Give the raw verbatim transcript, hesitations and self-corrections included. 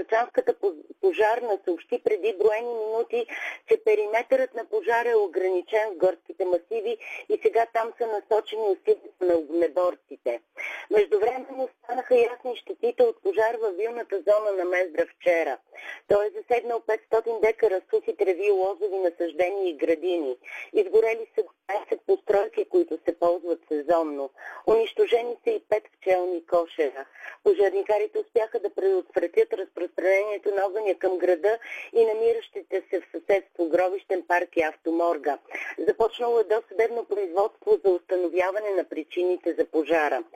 Врачанската пожарна съобщи преди броени минути, че периметърът на пожара е ограничен в горските масиви и сега там са насочени усилията на огнеборците. Междувременно станаха ясни щетите от пожар във вилната зона на Мездра вчера. Той е засегнал петстотин декара сухи треви, лозови насаждения и градини. Изгорели са двайсет постройки, които се ползват сезонно. Унищожени са и пет пчелни кошера. Пожарникарите успяха да предотвратят разпространението на огъня към града и намиращите се в съседство гробищен парк и автоморга. Започнало е досъдебно производство за установяване на причините за пожара.